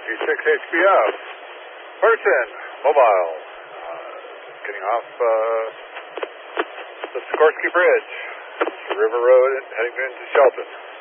G6 HPF. Person, mobile. Getting off the Sikorsky Bridge, River Road, heading into Shelton.